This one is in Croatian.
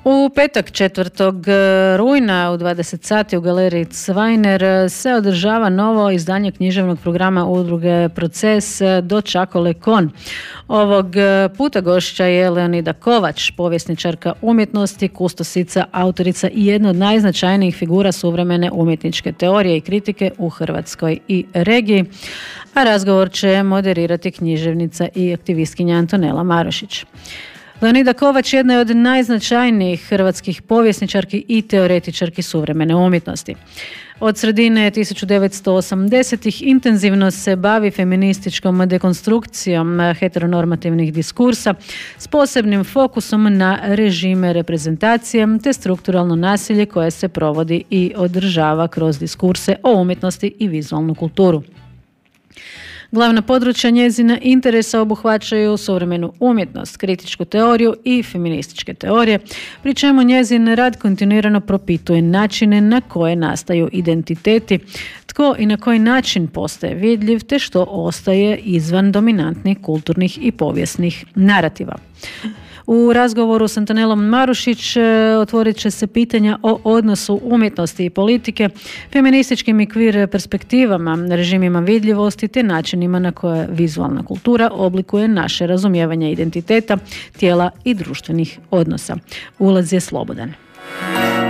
U petak 4. rujna u 20 sati u galeriji Cvajner se održava novo izdanje književnog programa udruge Proces Dočakole Kon. Ovog puta gošća je Leonida Kovač, povjesničarka umjetnosti, kustosica, autorica i jedna od najznačajnijih figura suvremene umjetničke teorije i kritike u Hrvatskoj i regiji. A razgovor će moderirati književnica i aktivistkinja Antonela Marušić. Leonida Kovač jedna je od najznačajnijih hrvatskih povjesničarki i teoretičarki suvremene umjetnosti. Od sredine 1980-ih intenzivno se bavi feminističkom dekonstrukcijom heteronormativnih diskursa s posebnim fokusom na režime reprezentacije te strukturalno nasilje koje se provodi i održava kroz diskurse o umjetnosti i vizualnu kulturu. Glavna područja njezina interesa obuhvaćaju suvremenu umjetnost, kritičku teoriju i feminističke teorije, pri čemu njezin rad kontinuirano propituje načine na koje nastaju identiteti, tko i na koji način postaje vidljiv te što ostaje izvan dominantnih kulturnih i povijesnih narativa. U razgovoru s Antonelom Marušić otvorit će se pitanja o odnosu umjetnosti i politike, feminističkim i queer perspektivama, režimima vidljivosti te načinima na koje vizualna kultura oblikuje naše razumijevanje identiteta, tijela i društvenih odnosa. Ulaz je slobodan.